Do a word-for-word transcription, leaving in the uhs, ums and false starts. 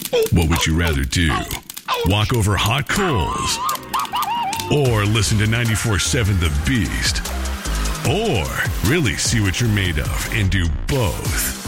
What would you rather do? Walk over hot coals? Or listen to ninety-four point seven The Beast? Or really see what you're made of and do both?